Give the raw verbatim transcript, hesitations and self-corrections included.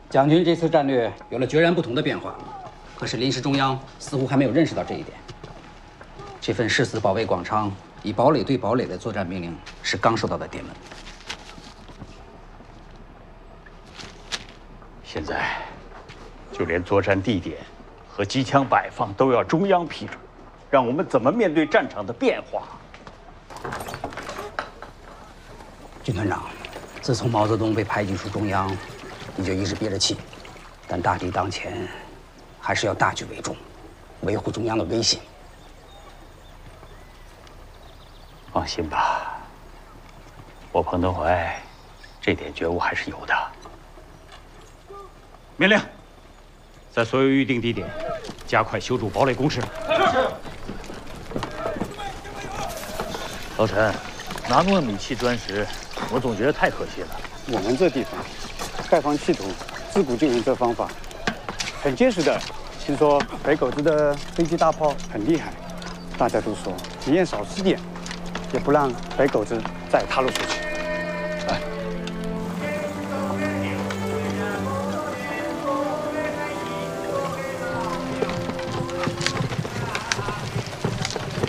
蒋军这次战略有了决然不同的变化，可是临时中央似乎还没有认识到这一点。这份誓死保卫广昌、以堡垒对堡垒的作战命令是刚收到的电文。 现在，就连作战地点和机枪摆放都要中央批准，让我们怎么面对战场的变化？ 军团长，自从毛泽东被排挤出中央，你就一直憋着气，但大敌当前，还是要大局为重，维护中央的威信。 放心吧，我彭德怀这点觉悟还是有的。命令，在所有预定地点加快修筑堡垒工事。是。 老陈，拿那么米砌砖石，我总觉得太可惜了。 我们这地方盖房砌土，自古就用这方法，很结实的。听说北狗子的飞机大炮很厉害，大家都说宁愿少吃点，也不让北狗子再踏入出去。 哎。